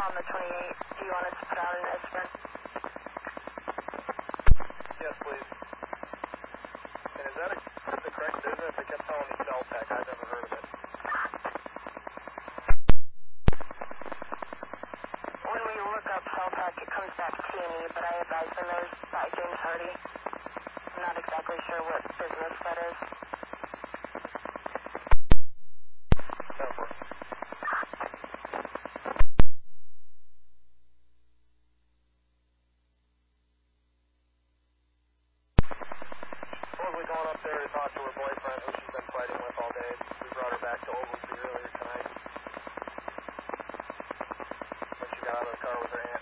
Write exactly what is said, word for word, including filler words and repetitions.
on the twenty-eight. Do you want us to put out an Edgeburn? Yes, please. And is that a, the correct business? They kept telling me Cell Tech. I've never heard of it. When we look up Cell Tech, it comes back T and E, but I advise them there's by James Hardy. I'm not exactly sure what business that is. Over. Supposedly going up there to talk to her boyfriend, who she's been fighting with all day. We brought her back to Oglesby earlier tonight when she got out of the car with her aunt.